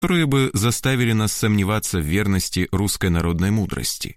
которые бы заставили нас сомневаться в верности русской народной мудрости.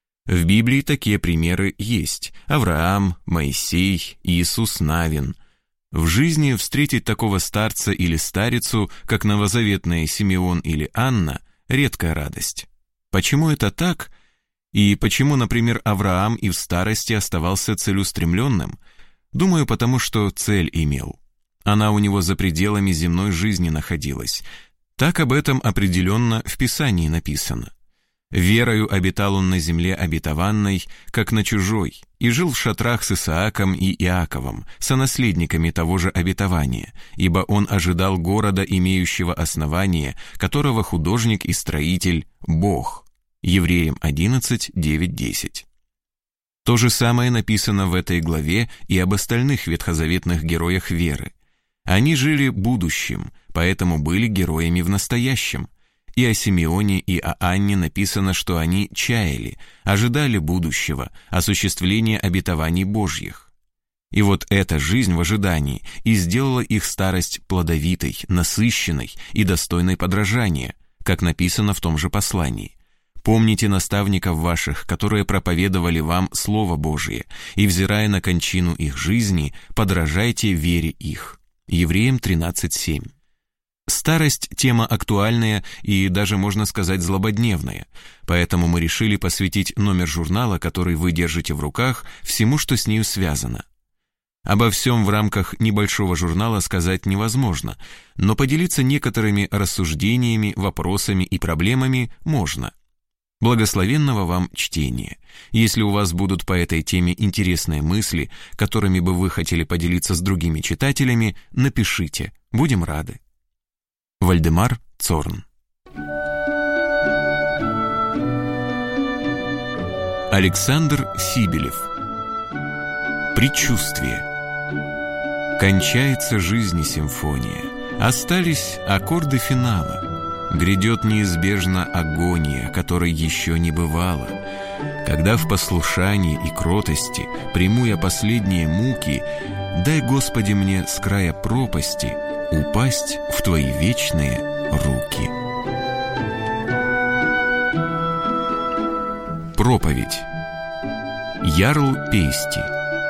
В Библии такие примеры есть: Авраам, Моисей, Иисус Навин. В жизни встретить такого старца или старицу, как новозаветные Симеон или Анна, редкая радость. Почему это так? И почему, например, Авраам и в старости оставался целеустремленным? Думаю, потому что цель имел. Она у него за пределами земной жизни находилась. Так об этом определенно в Писании написано. «Верою обитал он на земле обетованной, как на чужой, и жил в шатрах с Исааком и Иаковом, сонаследниками того же обетования, ибо он ожидал города, имеющего основание, которого художник и строитель – Бог». Евреям 11, 9, 10. То же самое написано в этой главе и об остальных ветхозаветных героях веры. Они жили будущим, поэтому были героями в настоящем. И о Симеоне, и о Анне написано, что они чаяли, ожидали будущего, осуществления обетований Божьих. И вот эта жизнь в ожидании и сделала их старость плодовитой, насыщенной и достойной подражания, как написано в том же послании. «Помните наставников ваших, которые проповедовали вам Слово Божие, и, взирая на кончину их жизни, подражайте вере их». Евреям 13:7. Старость – тема актуальная и даже, можно сказать, злободневная, поэтому мы решили посвятить номер журнала, который вы держите в руках, всему, что с нею связано. Обо всем в рамках небольшого журнала сказать невозможно, но поделиться некоторыми рассуждениями, вопросами и проблемами можно. Благословенного вам чтения. Если у вас будут по этой теме интересные мысли, которыми бы вы хотели поделиться с другими читателями, напишите, будем рады. Вальдемар Цорн. Александр Сибелев. Предчувствие. Кончается жизнь и симфония. Остались аккорды финала. Грядет неизбежно агония, которой еще не бывало. Когда в послушании и кротости приму я последние муки, дай, Господи, мне с края пропасти упасть в Твои вечные руки. Проповедь. Ярл Пейсти.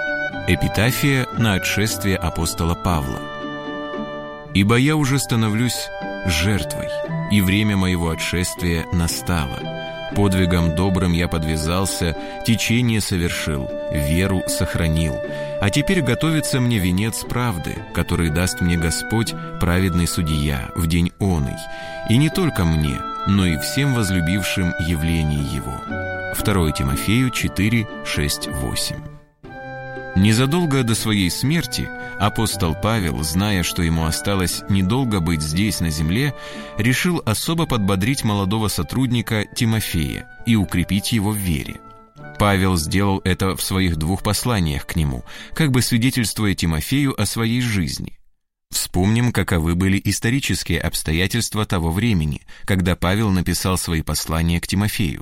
Эпитафия на отшествие апостола Павла. «Ибо я уже становлюсь жертвой, и время моего отшествия настало. Подвигом добрым я подвязался, течение совершил, веру сохранил. А теперь готовится мне венец правды, который даст мне Господь, праведный судья, в день оный, и не только мне, но и всем возлюбившим явление Его». 2 Тимофею 4, 6, 8. Незадолго до своей смерти апостол Павел, зная, что ему осталось недолго быть здесь, на земле, решил особо подбодрить молодого сотрудника Тимофея и укрепить его в вере. Павел сделал это в своих 2 посланиях к нему, как бы свидетельствуя Тимофею о своей жизни. Вспомним, каковы были исторические обстоятельства того времени, когда Павел написал свои послания к Тимофею.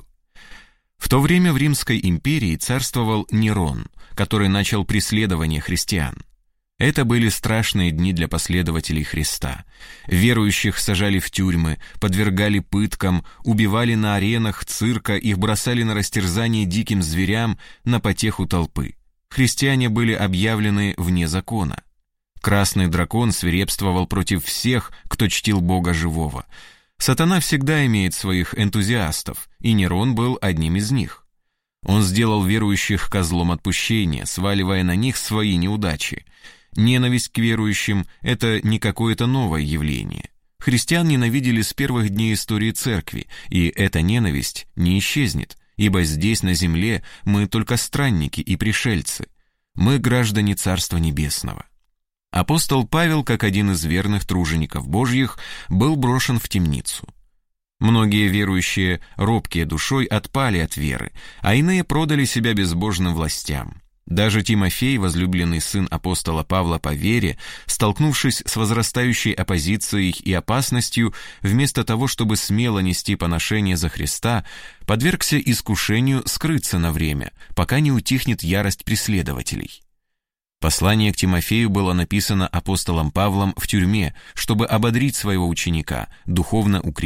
В то время в Римской империи царствовал Нерон, который начал преследование христиан. Это были страшные дни для последователей Христа. Верующих сажали в тюрьмы, подвергали пыткам, убивали на аренах цирка, их бросали на растерзание диким зверям, на потеху толпы. Христиане были объявлены вне закона. Красный дракон свирепствовал против всех, кто чтил Бога живого. Сатана всегда имеет своих энтузиастов, и Нерон был одним из них. Он сделал верующих козлом отпущения, сваливая на них свои неудачи. Ненависть к верующим – это не какое-то новое явление. Христиан ненавидели с первых дней истории церкви, и эта ненависть не исчезнет, ибо здесь, на земле, мы только странники и пришельцы. Мы граждане Царства Небесного. Апостол Павел, как один из верных тружеников Божьих, был брошен в темницу. Многие верующие, робкие душой, отпали от веры, а иные продали себя безбожным властям. Даже Тимофей, возлюбленный сын апостола Павла по вере, столкнувшись с возрастающей оппозицией и опасностью, вместо того, чтобы смело нести поношение за Христа, подвергся искушению скрыться на время, пока не утихнет ярость преследователей. Послание к Тимофею было написано апостолом Павлом в тюрьме, чтобы ободрить своего ученика, духовно укрепить